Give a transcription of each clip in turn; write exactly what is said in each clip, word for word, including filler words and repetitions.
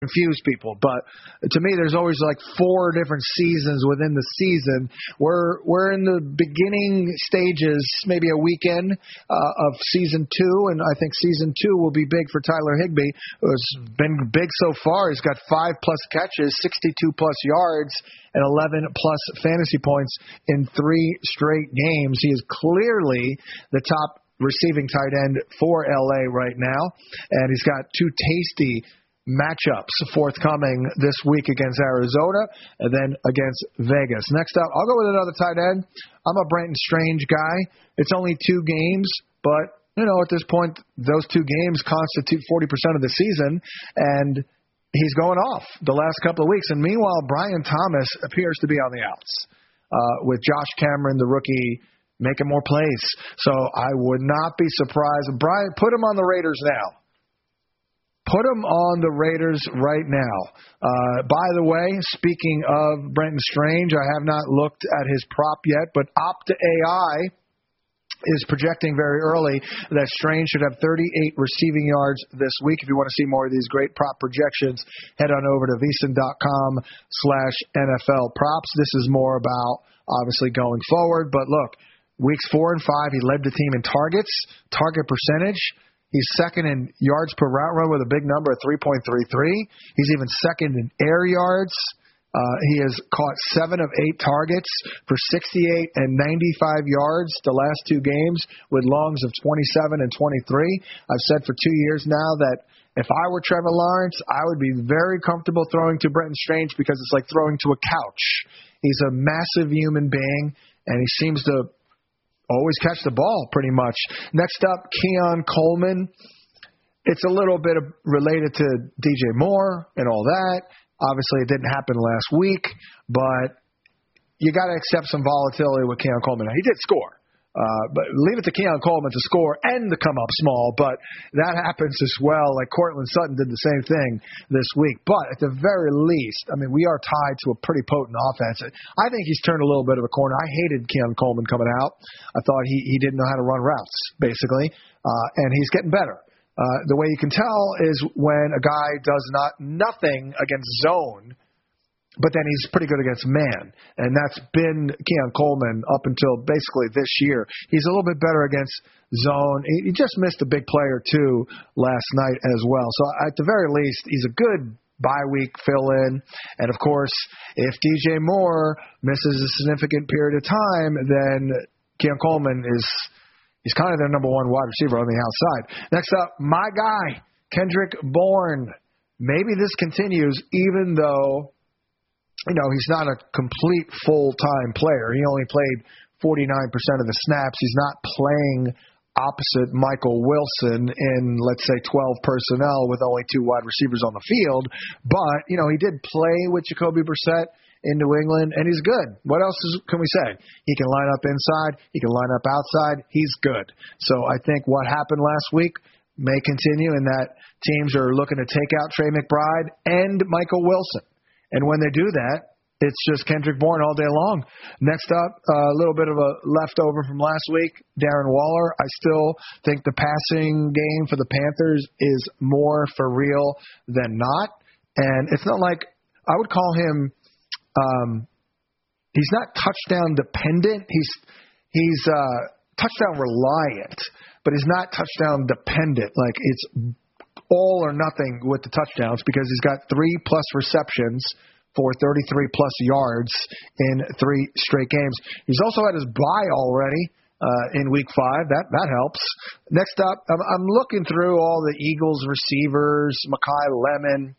confuse people, but to me, there's always like four different seasons within the season. We're we're in the beginning stages, maybe a weekend uh, of season two, and I think season two will be big for Tyler Higbee. It's been big so far. He's got five plus catches, sixty-two plus yards, and eleven plus fantasy points in three straight games. He is clearly the top receiving tight end for L A right now, and he's got two tasty matchups forthcoming this week against Arizona and then against Vegas. Next up, I'll go with another tight end. I'm a Brenton Strange guy. It's only two games, but, you know, at this point, those two games constitute forty percent of the season, and he's going off the last couple of weeks. And meanwhile, Brian Thomas appears to be on the outs uh, with Josh Cameron, the rookie, making more plays. So I would not be surprised. Brian, put him on the Raiders now. Put him on the Raiders right now. Uh, by the way, speaking of Brenton Strange, I have not looked at his prop yet, but Opta A I is projecting very early that Strange should have thirty-eight receiving yards this week. If you want to see more of these great prop projections, head on over to vsin.com slash NFL props. This is more about, obviously, going forward. But look, weeks four and five, he led the team in targets, target percentage. He's second in yards per route run with a big number of three point three three. He's even second in air yards. Uh, he has caught seven of eight targets for sixty-eight and ninety-five yards the last two games with longs of twenty-seven and twenty-three. I've said for two years now that if I were Trevor Lawrence, I would be very comfortable throwing to Brenton Strange because it's like throwing to a couch. He's a massive human being, and he seems to always catch the ball, pretty much. Next up, Keon Coleman. It's a little bit of related to D J Moore and all that. Obviously, it didn't happen last week, but you got to accept some volatility with Keon Coleman. Now, he did score, uh, but leave it to Keon Coleman to score and to come up small, but that happens as well. Like Cortland Sutton did the same thing this week. But at the very least, I mean, we are tied to a pretty potent offense. I think he's turned a little bit of a corner. I hated Keon Coleman coming out. I thought he, he didn't know how to run routes, basically, uh, and he's getting better. Uh, the way you can tell is when a guy does not nothing against zone, but then he's pretty good against man, and that's been Keon Coleman up until basically this year. He's a little bit better against zone. He just missed a big play or two last night as well. So at the very least, he's a good bye week fill-in. And, of course, if D J Moore misses a significant period of time, then Keon Coleman is he's kind of their number one wide receiver on the outside. Next up, my guy, Kendrick Bourne. Maybe this continues even though, you know, he's not a complete full-time player. He only played forty-nine percent of the snaps. He's not playing opposite Michael Wilson in, let's say, twelve personnel with only two wide receivers on the field. But, you know, he did play with Jacoby Brissett in New England, and he's good. What else is, can we say? He can line up inside. He can line up outside. He's good. So I think what happened last week may continue in that teams are looking to take out Trey McBride and Michael Wilson. And when they do that, it's just Kendrick Bourne all day long. Next up, uh, a little bit of a leftover from last week, Darren Waller. I still think the passing game for the Panthers is more for real than not. And it's not like I would call him um, – he's not touchdown dependent. He's he's uh, touchdown reliant, but he's not touchdown dependent. Like it's all or nothing with the touchdowns because he's got three plus receptions for thirty-three plus yards in three straight games. He's also had his bye already uh, in week five. That that helps. Next up, I'm, I'm looking through all the Eagles receivers, Mekhi Lemon,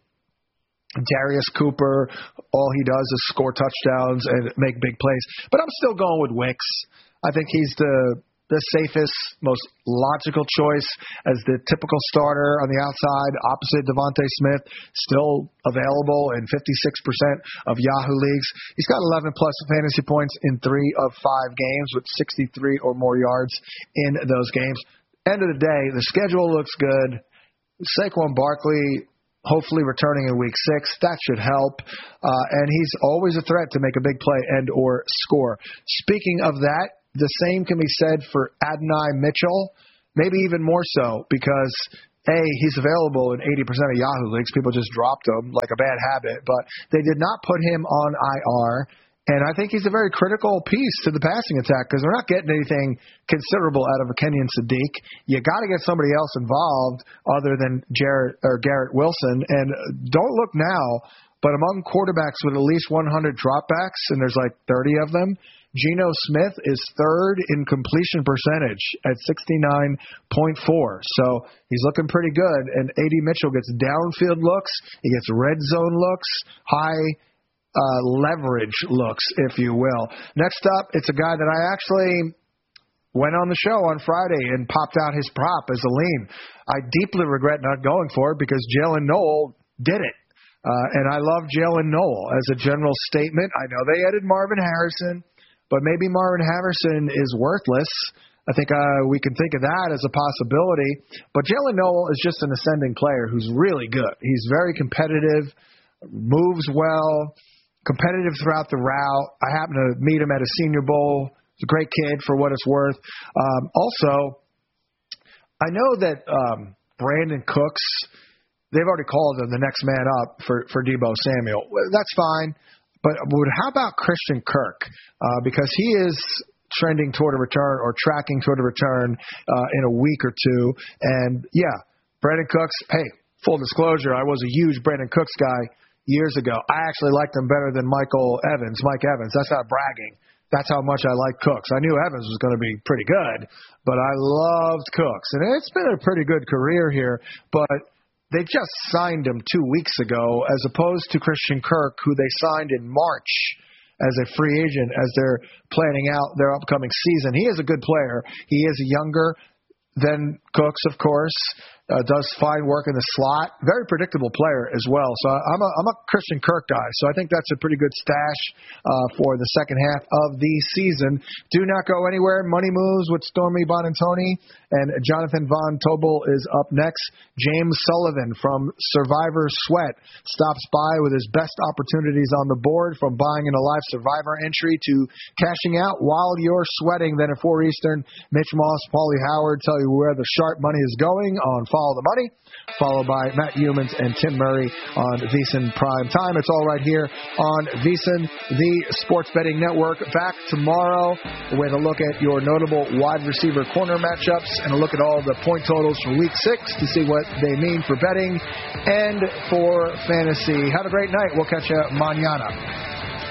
Darius Cooper. All he does is score touchdowns and make big plays. But I'm still going with Wicks. I think he's the the safest, most logical choice as the typical starter on the outside, opposite Devontae Smith, still available in fifty-six percent of Yahoo leagues. He's got eleven plus fantasy points in three of five games with sixty-three or more yards in those games. End of the day, the schedule looks good. Saquon Barkley hopefully returning in week six. That should help. Uh, and he's always a threat to make a big play and or score. Speaking of that, the same can be said for Adonai Mitchell, maybe even more so because A, he's available in eighty percent of Yahoo leagues. People just dropped him like a bad habit. But they did not put him on I R. And I think he's a very critical piece to the passing attack because we're not getting anything considerable out of a Kenyon Sadiq. You got to get somebody else involved other than Jarrett or Garrett Wilson. And don't look now, but among quarterbacks with at least one hundred dropbacks, and there's like thirty of them, Geno Smith is third in completion percentage at sixty-nine point four. So he's looking pretty good. And A D Mitchell gets downfield looks. He gets red zone looks, high Uh, leverage looks, if you will. Next up, it's a guy that I actually went on the show on Friday and popped out his prop as a lean. I deeply regret not going for it because Jalen Noel did it. Uh, and I love Jalen Noel as a general statement. I know they added Marvin Harrison, but maybe Marvin Harrison is worthless. I think uh, we can think of that as a possibility. But Jalen Noel is just an ascending player who's really good. He's very competitive, moves well, competitive throughout the route. I happened to meet him at a Senior Bowl. He's a great kid for what it's worth. Um, also, I know that um, Brandon Cooks, they've already called him the next man up for, for Deebo Samuel. That's fine. But, but how about Christian Kirk? Uh, because he is trending toward a return or tracking toward a return uh, in a week or two. And, yeah, Brandon Cooks, hey, full disclosure, I was a huge Brandon Cooks guy years ago. I actually liked him better than Michael Evans, Mike Evans. That's not bragging. That's how much I like Cooks. I knew Evans was going to be pretty good, but I loved Cooks. And it's been a pretty good career here, but they just signed him two weeks ago as opposed to Christian Kirk, who they signed in March as a free agent as they're planning out their upcoming season. He is a good player. He is younger than Cooks, of course. Uh, does fine work in the slot. Very predictable player as well. So I'm a, I'm a Christian Kirk guy. So I think that's a pretty good stash uh, for the second half of the season. Do not go anywhere. Money Moves with Stormy Bonantoni and Jonathan Von Tobel is up next. James Sullivan from Survivor Sweat stops by with his best opportunities on the board, from buying in a live Survivor entry to cashing out while you're sweating. Then at four Eastern, Mitch Moss, Paulie Howard tell you where the sharp money is going on Follow the Money, followed by Matt Humans and Tim Murray on VSiN Prime Time. It's all right here on VSiN, the Sports Betting Network. Back tomorrow with a look at your notable wide receiver corner matchups and a look at all the point totals for Week six to see what they mean for betting and for fantasy. Have a great night. We'll catch you mañana.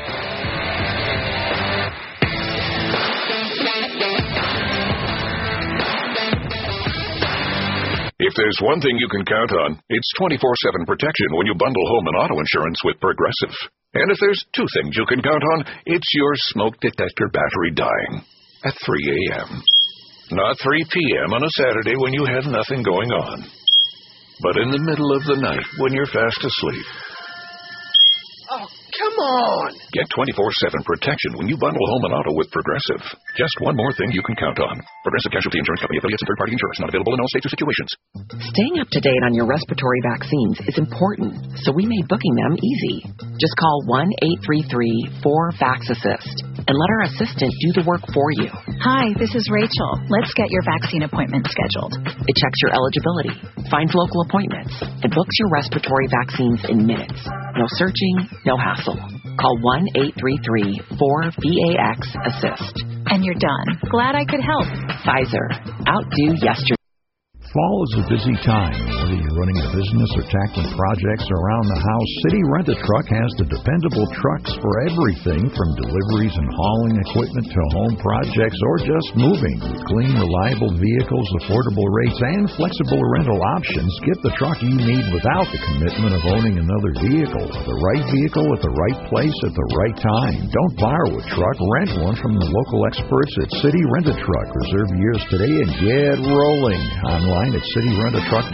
If there's one thing you can count on, it's twenty-four seven protection when you bundle home and auto insurance with Progressive. And if there's two things you can count on, it's your smoke detector battery dying at three a.m. Not three p.m. on a Saturday when you have nothing going on, but in the middle of the night when you're fast asleep. Oh, come on! Get twenty-four seven protection when you bundle home and auto with Progressive. Just one more thing you can count on. Progressive Casualty Insurance Company, affiliates, and third-party insurance. Not available in all states or situations. Staying up to date on your respiratory vaccines is important, so we made booking them easy. Just call one eight three three four FAXAssist and let our assistant do the work for you. Hi, this is Rachel. Let's get your vaccine appointment scheduled. It checks your eligibility, finds local appointments, and books your respiratory vaccines in minutes. No searching, no hassle. Call one eight three three four FAXAssist. And you're done. Glad I could help. Pfizer. Outdo yesterday. Fall is a busy time. Whether you're running a business or tackling projects around the house, City Rent-A-Truck has the dependable trucks for everything from deliveries and hauling equipment to home projects or just moving. With clean, reliable vehicles, affordable rates, and flexible rental options, get the truck you need without the commitment of owning another vehicle. The right vehicle at the right place at the right time. Don't borrow a truck, rent one from the local experts at City Rent-A-Truck. Reserve yours today and get rolling. Online at city rent a truck dot com.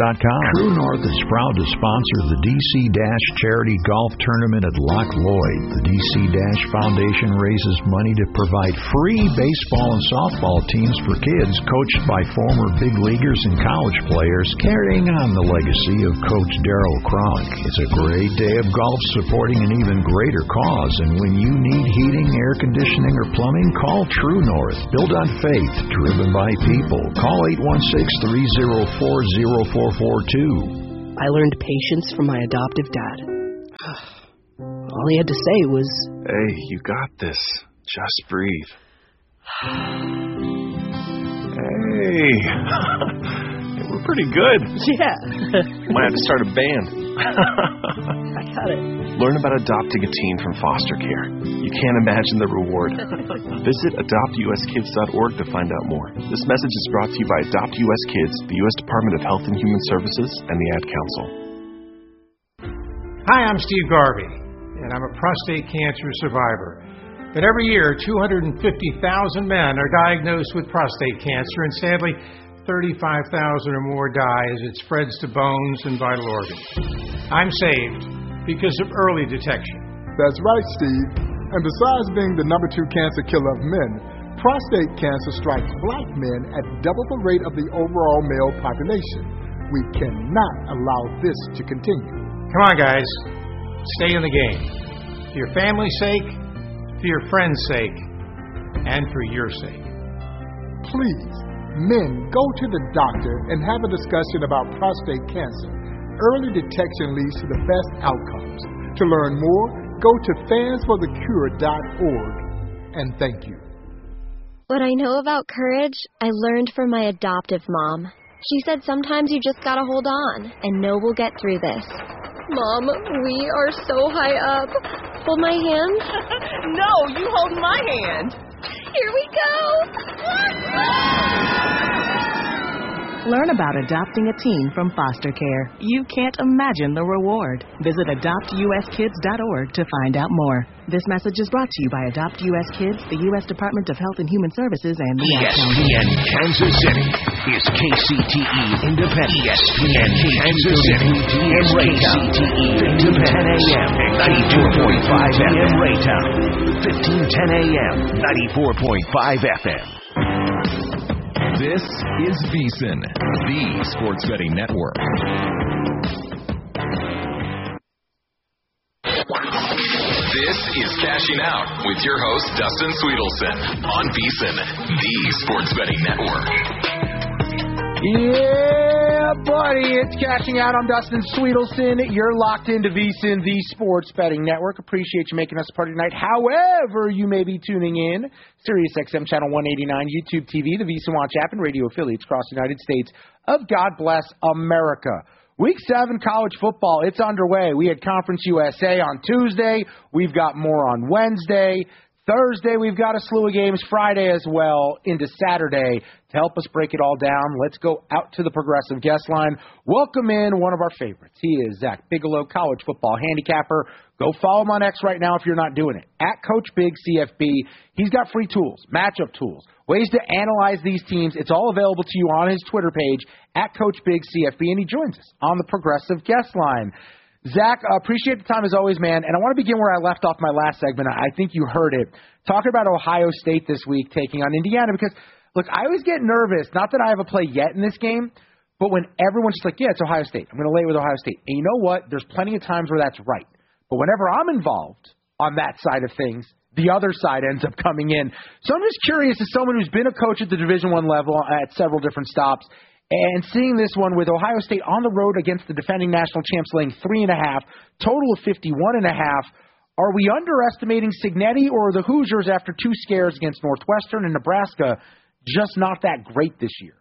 True North is proud to sponsor the D C Charity Golf Tournament at Loch Lloyd. The D C Foundation raises money to provide free baseball and softball teams for kids coached by former big leaguers and college players, carrying on the legacy of Coach Darryl Cronk. It's a great day of golf supporting an even greater cause, and when you need heating, air conditioning, or plumbing, call True North. Built on faith, driven by people. Call eight one six, three zero four, zero four four two. I learned patience from my adoptive dad. All he had to say was, "Hey, you got this. Just breathe." Hey, we're pretty good. Yeah. Might have to start a band. I got it. Learn about adopting a teen from foster care. You can't imagine the reward. Visit adopt u s kids dot org to find out more. This message is brought to you by Adopt U S Kids, the U S Department of Health and Human Services, and the Ad Council. Hi, I'm Steve Garvey, and I'm a prostate cancer survivor. But every year, two hundred fifty thousand men are diagnosed with prostate cancer, and sadly, thirty-five thousand or more die as it spreads to bones and vital organs. I'm saved because of early detection. That's right, Steve. And besides being the number two cancer killer of men, prostate cancer strikes black men at double the rate of the overall male population. We cannot allow this to continue. Come on, guys. Stay in the game. For your family's sake, for your friends' sake, and for your sake. Please, men, go to the doctor and have a discussion about prostate cancer. Early detection leads to the best outcomes. To learn more, go to fans for the cure dot org. And thank you. What I know about courage, I learned from my adoptive mom. She said sometimes you just gotta hold on and know we'll get through this. Mom, we are so high up. Hold my hand. No, you hold my hand. Here we go. Learn about adopting a teen from foster care. You can't imagine the reward. Visit adopt u s kids dot org to find out more. This message is brought to you by Adopt U S Kids, the U S Department of Health and Human Services, and the Ad Council. E S P N Kansas City is K C T E Independent. E S P N Kansas City is K C T E Independent. ten a.m. ninety-four point five F M Raytown. fifteen ten a.m. ninety-four point five F M. This is VSiN, the Sports Betting Network. This is Cashing Out with your host, Dustin Sweetelson, on VSiN, the Sports Betting Network. Yeah, buddy, it's Cashing Out. I'm Dustin Sweetelson. You're locked into VSiN, the Sports Betting Network. Appreciate you making us a part of tonight. However you may be tuning in, Sirius X M Channel one eighty-nine, YouTube T V, the VSiN Watch app, and radio affiliates across the United States of God Bless America. Week seven college football, it's underway. We had Conference U S A on Tuesday. We've got more on Wednesday. Thursday, we've got a slew of games. Friday as well into Saturday. To help us break it all down, let's go out to the Progressive guest line. Welcome in one of our favorites. He is Zach Bigelow, college football handicapper. Go follow him on X right now if you're not doing it. At Coach Big C F B. He's got free tools, matchup tools, ways to analyze these teams. It's all available to you on his Twitter page, at Coach Big C F B, and he joins us on the Progressive guest line. Zach, uh, appreciate the time as always, man. And I want to begin where I left off my last segment. I think you heard it. Talking about Ohio State this week taking on Indiana because, look, I always get nervous. Not that I have a play yet in this game, but when everyone's just like, yeah, it's Ohio State. I'm going to lay it with Ohio State. And you know what? There's plenty of times where that's right. But whenever I'm involved on that side of things, the other side ends up coming in. So I'm just curious, as someone who's been a coach at the Division I level at several different stops, and seeing this one with Ohio State on the road against the defending national champs laying three and a half, total of fifty-one and a half. Are we underestimating Cignetti, or are the Hoosiers, after two scares against Northwestern and Nebraska, just not that great this year?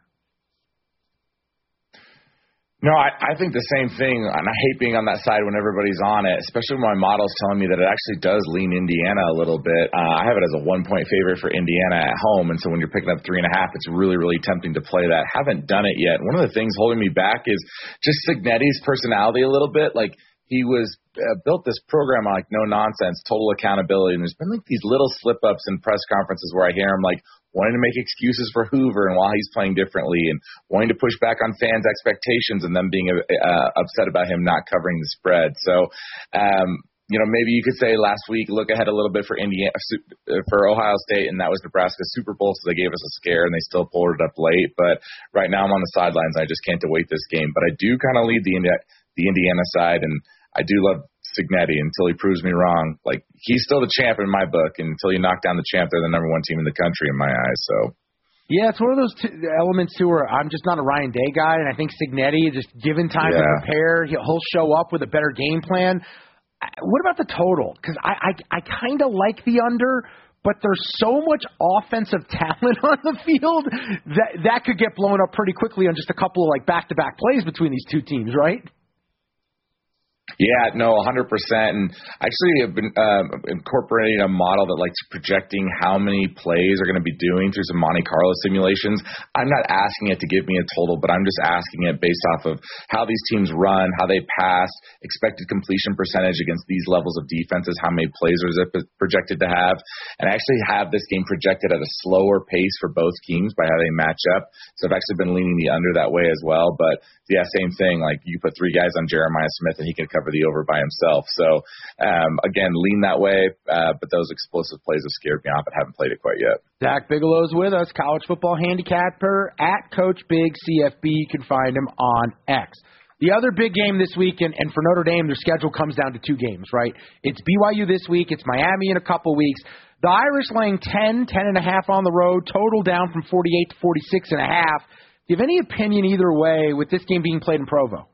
No, I, I think the same thing, and I hate being on that side when everybody's on it, especially when my model's telling me that it actually does lean Indiana a little bit. Uh, I have it as a one-point favorite for Indiana at home, and so when you're picking up three and a half, it's really, really tempting to play that. Haven't done it yet. One of the things holding me back is just Cignetti's personality a little bit. Like, he was uh, built this program on, like, no nonsense, total accountability, and there's been, like, these little slip-ups in press conferences where I hear him, like, wanting to make excuses for Hoover and while he's playing differently, and wanting to push back on fans' expectations and them being uh, upset about him not covering the spread. So, um, you know, maybe you could say last week, look ahead a little bit for Indiana, for Ohio State, and that was Nebraska's Super Bowl, so they gave us a scare, and they still pulled it up late. But right now I'm on the sidelines. I just can't await this game. But I do kind of lead the Indi- the Indiana side, and I do love Cignetti until he proves me wrong. Like, he's still the champ in my book, and until you knock down the champ, they're the number one team in the country in my eyes. So. Yeah, it's one of those two elements, too, where I'm just not a Ryan Day guy, and I think Cignetti, just given time yeah. to prepare, he'll show up with a better game plan. What about the total? Because I, I, I kind of like the under, but there's so much offensive talent on the field that that could get blown up pretty quickly on just a couple of like back-to-back plays between these two teams, right? Yeah, no, one hundred percent. And actually I've been uh, incorporating a model that likes projecting how many plays are going to be doing through some Monte Carlo simulations. I'm not asking it to give me a total, but I'm just asking it based off of how these teams run, how they pass, expected completion percentage against these levels of defenses, how many plays are projected to have. And I actually have this game projected at a slower pace for both teams by how they match up. So I've actually been leaning the under that way as well. But yeah, same thing. Like, you put three guys on Jeremiah Smith and he can cover the over by himself. So, um, again, lean that way. Uh, but those explosive plays have scared me off. I haven't played it quite yet. Zach Bigelow's with us, college football handicapper at Coach Big C F B. You can find him on X. The other big game this week, and, and for Notre Dame, their schedule comes down to two games, right? It's B Y U this week. It's Miami in a couple weeks. The Irish laying ten, ten and a half on the road, total down from forty-eight to forty-six and a half. Do you have any opinion either way with this game being played in Provo?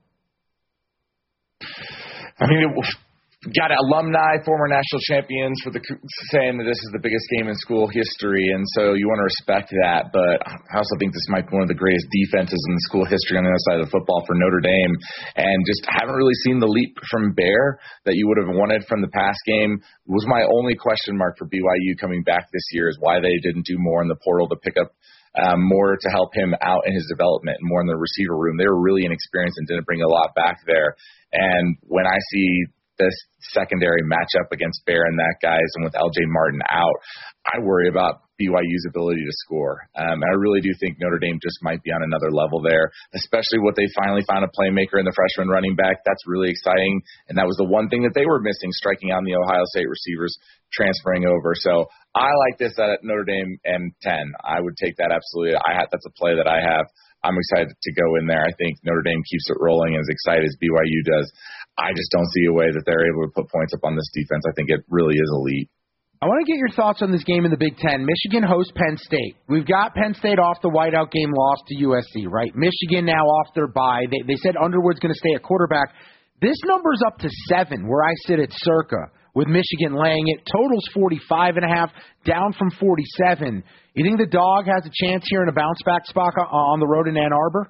I mean, it, got alumni, former national champions for the saying that this is the biggest game in school history, and so you want to respect that. But I also think this might be one of the greatest defenses in the school history on the other side of the football for Notre Dame, and just haven't really seen the leap from Bear that you would have wanted from the past game. Was my only question mark for B Y U coming back this year is why they didn't do more in the portal to pick up Um, more to help him out in his development and more in the receiver room. They were really inexperienced and didn't bring a lot back there. And when I see this secondary matchup against Bear and that guys and with L J Martin out, I worry about B Y U's ability to score. Um, and I really do think Notre Dame just might be on another level there, especially what they finally found a playmaker in the freshman running back. That's really exciting. And that was the one thing that they were missing, striking out the Ohio State receivers transferring over. So I like this at Notre Dame and ten. I would take that absolutely. I had, that's a play that I have. I'm excited to go in there. I think Notre Dame keeps it rolling as excited as B Y U does. I just don't see a way that they're able to put points up on this defense. I think it really is elite. I want to get your thoughts on this game in the Big Ten. Michigan hosts Penn State. We've got Penn State off the whiteout game loss to U S C, right? Michigan now off their bye. They, they said Underwood's going to stay at quarterback. This number's up to seven, where I sit at circa, with Michigan laying it. Total's forty-five and a half, down from forty-seven. You think the dog has a chance here in a bounce-back spot on the road in Ann Arbor?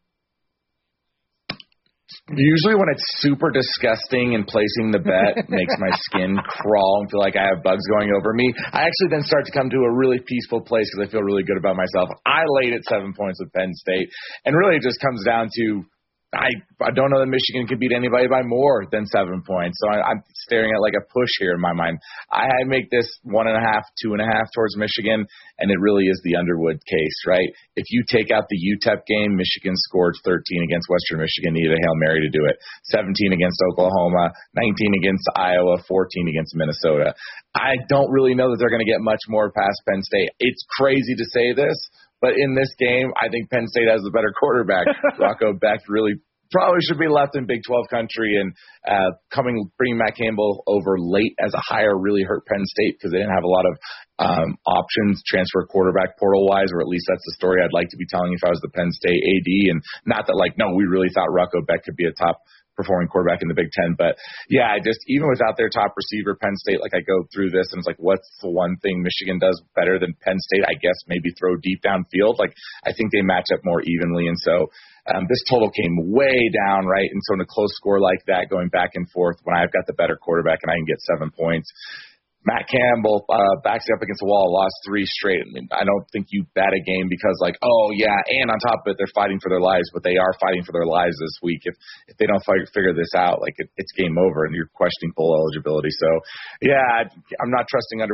Usually when it's super disgusting and placing the bet makes my skin crawl and feel like I have bugs going over me, I actually then start to come to a really peaceful place because I feel really good about myself. I laid at seven points with Penn State, and really it just comes down to I, I don't know that Michigan can beat anybody by more than seven points. So I, I'm staring at like a push here in my mind. I, I make this one and a half, two and a half towards Michigan, and it really is the Underwood case, right? If you take out the U T E P game, Michigan scored thirteen against Western Michigan, needed a Hail Mary to do it. seventeen against Oklahoma, nineteen against Iowa, fourteen against Minnesota. I don't really know that they're going to get much more past Penn State. It's crazy to say this, but in this game, I think Penn State has the better quarterback. Rocco Becht really probably should be left in Big twelve country, and uh, coming bringing Matt Campbell over late as a hire really hurt Penn State because they didn't have a lot of um, options transfer quarterback portal-wise, or at least that's the story I'd like to be telling if I was the Penn State A D. And not that, like, no, we really thought Rocco Becht could be a top performing quarterback in the Big Ten. But, yeah, I just even without their top receiver, Penn State, like I go through this and it's like, what's the one thing Michigan does better than Penn State? I guess maybe throw deep downfield. Like, I think they match up more evenly. And so um, this total came way down, right? And so in a close score like that, going back and forth, when I've got the better quarterback and I can get seven points, Matt Campbell uh, backs it up against the wall, lost three straight. I mean, I don't think you bet a game because, like, oh, yeah, and on top of it, they're fighting for their lives, but they are fighting for their lives this week. If if they don't fight, figure this out, like, it, it's game over, and you're questioning full eligibility. So, yeah, I'm not trusting Underwood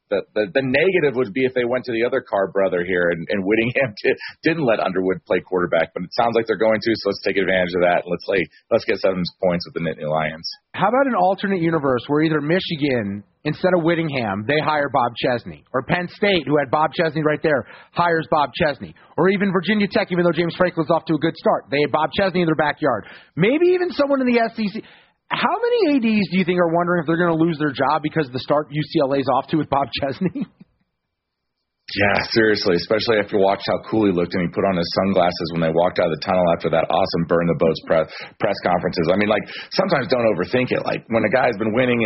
The, the the negative would be if they went to the other Carr brother here and, and Whittingham did, didn't let Underwood play quarterback, but it sounds like they're going to, so let's take advantage of that and let's play, let's get seven points with the Nittany Lions. How about an alternate universe where either Michigan, instead of Whittingham, they hire Bob Chesney, or Penn State, who had Bob Chesney right there, hires Bob Chesney, or even Virginia Tech, even though James Franklin's off to a good start, they had Bob Chesney in their backyard. Maybe even someone in the S E C. How many A Ds do you think are wondering if they're going to lose their job because of the start U C L A's off to with Bob Chesney? Yeah, seriously, especially after you watched how cool he looked and he put on his sunglasses when they walked out of the tunnel after that awesome burn the boats press, press conferences. I mean, like, sometimes don't overthink it. Like, when a guy's been winning